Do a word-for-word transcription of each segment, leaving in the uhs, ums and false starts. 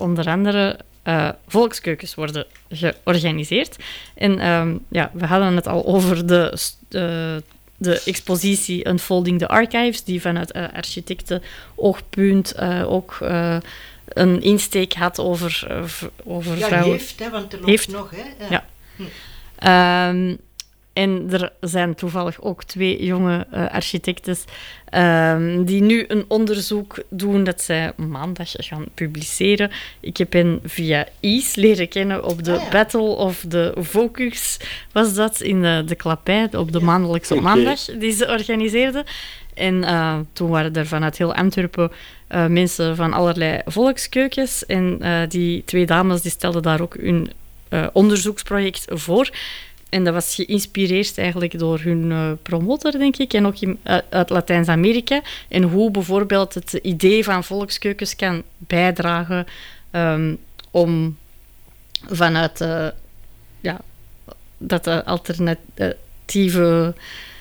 onder andere uh, volkskeukens worden georganiseerd. En um, ja, we hadden het al over de, uh, de expositie Unfolding the Archives, die vanuit uh, architecten-oogpunt uh, ook uh, een insteek had over, uh, v- over ja, vrouwen. heeft, hè, want er loopt Heeft. nog. Hè. Ja. ja. Hm. Um, En er zijn toevallig ook twee jonge uh, architectes um, die nu een onderzoek doen dat zij maandag gaan publiceren. Ik heb hen via I S leren kennen op de ah, ja. Battle of the Focus, was dat, in de, de Klappij, op de ja. maandelijkse okay. maandag die ze organiseerden. En uh, toen waren er vanuit heel Antwerpen uh, mensen van allerlei volkskeukens. En uh, die twee dames die stelden daar ook hun uh, onderzoeksproject voor. En dat was geïnspireerd eigenlijk door hun uh, promotor, denk ik, en ook in, uh, uit Latijns-Amerika. En hoe bijvoorbeeld het idee van volkskeukens kan bijdragen um, om vanuit uh, ja, dat uh, alternatieve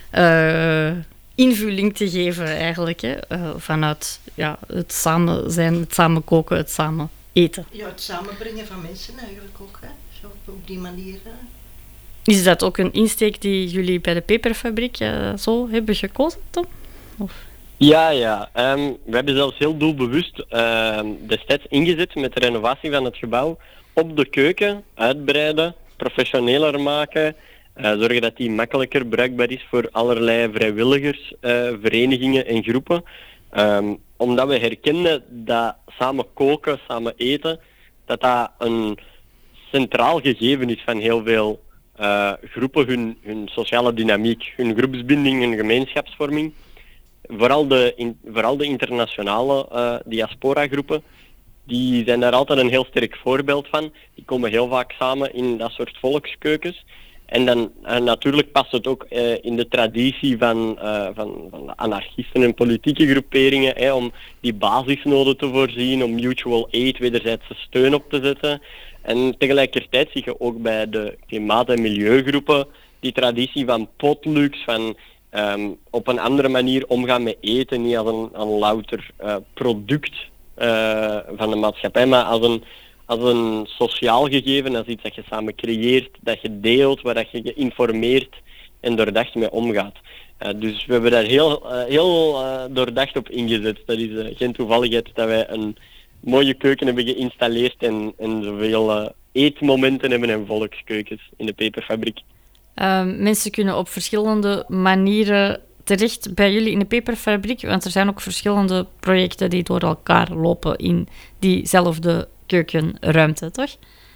uh, invulling te geven, eigenlijk. Hè, uh, vanuit ja, het samen zijn, het samen koken, het samen eten. Ja, het samenbrengen van mensen eigenlijk ook, hè? Zo op die manier. Hè? Is dat ook een insteek die jullie bij de peperfabriek uh, zo hebben gekozen, Tom? Of? Ja, ja. Um, we hebben zelfs heel doelbewust uh, destijds ingezet met de renovatie van het gebouw op de keuken, uitbreiden, professioneler maken, uh, zorgen dat die makkelijker bruikbaar is voor allerlei vrijwilligers, uh, verenigingen en groepen. Um, omdat we herkenden dat samen koken, samen eten, dat dat een centraal gegeven is van heel veel Uh, groepen, hun, hun sociale dynamiek, hun groepsbinding, hun gemeenschapsvorming. Vooral de, in, vooral de internationale uh, diaspora-groepen, die zijn daar altijd een heel sterk voorbeeld van. Die komen heel vaak samen in dat soort volkskeukens. En dan uh, natuurlijk past het ook uh, in de traditie van, uh, van, van de anarchisten en politieke groeperingen, hè, om die basisnoden te voorzien, om mutual aid, wederzijdse steun op te zetten. En tegelijkertijd zie je ook bij de klimaat- en milieugroepen die traditie van potlucks, van um, op een andere manier omgaan met eten, niet als een, een louter uh, product uh, van de maatschappij, maar als een, als een sociaal gegeven, als iets dat je samen creëert, dat je deelt, waar dat je geïnformeerd en doordacht mee omgaat. Uh, dus we hebben daar heel, uh, heel uh, doordacht op ingezet. Dat is uh, geen toevalligheid dat wij een mooie keuken hebben geïnstalleerd en, en zoveel uh, eetmomenten hebben en volkskeukens in de peperfabriek. Uh, mensen kunnen op verschillende manieren terecht bij jullie in de peperfabriek, want er zijn ook verschillende projecten die door elkaar lopen in diezelfde keukenruimte, toch?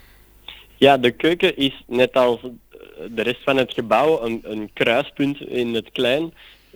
Ja, de keuken is net als de rest van het gebouw een, een kruispunt in het klein.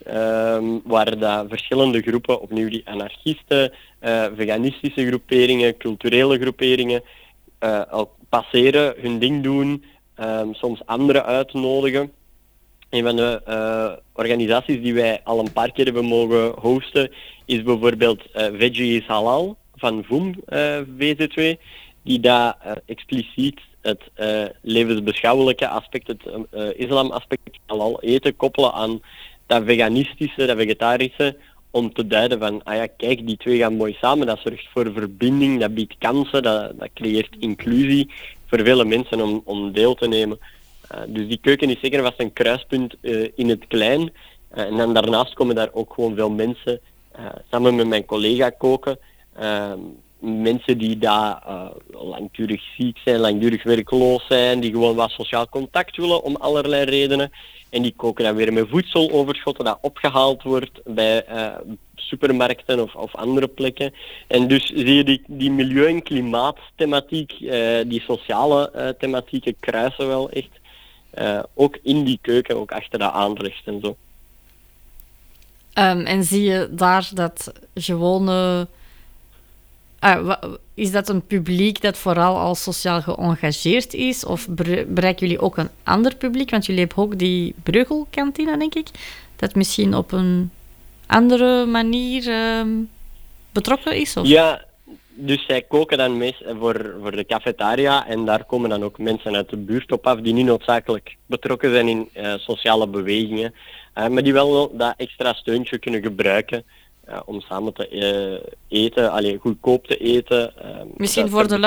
Um, waar dat verschillende groepen, opnieuw die anarchisten, uh, veganistische groeperingen, culturele groeperingen, uh, al passeren, hun ding doen, um, soms anderen uitnodigen. Een van de uh, organisaties die wij al een paar keer hebben mogen hosten is bijvoorbeeld uh, Veggie is Halal van V O M uh, V Z W, die daar uh, expliciet het uh, levensbeschouwelijke aspect, het uh, islamaspect halal eten koppelen aan dat veganistische, dat vegetarische, om te duiden van, ah ja, kijk, die twee gaan mooi samen, dat zorgt voor verbinding, dat biedt kansen, dat, dat creëert inclusie voor vele mensen om, om deel te nemen. Uh, dus die keuken is zeker vast een kruispunt uh, in het klein. Uh, en dan daarnaast komen daar ook gewoon veel mensen, uh, samen met mijn collega koken, uh, mensen die daar uh, langdurig ziek zijn, langdurig werkloos zijn, die gewoon wat sociaal contact willen om allerlei redenen. En die koken dan weer met voedseloverschotten dat opgehaald wordt bij uh, supermarkten of, of andere plekken. En dus zie je die, die milieu- en klimaatthematiek, uh, die sociale uh, thematieken kruisen wel echt. Uh, ook in die keuken, ook achter dat aanrecht en zo. Um, en zie je daar dat gewone... Ah, is dat een publiek dat vooral al sociaal geëngageerd is? Of bereiken jullie ook een ander publiek? Want jullie hebben ook die Breugelkantine, denk ik. Dat misschien op een andere manier um, betrokken is? Of? Ja, dus zij koken dan meest voor, voor de cafetaria. En daar komen dan ook mensen uit de buurt op af die niet noodzakelijk betrokken zijn in uh, sociale bewegingen. Uh, maar die wel dat extra steuntje kunnen gebruiken. ja, om samen te eh, eten, allee, goedkoop te eten. Uh, Misschien dat- voor dat de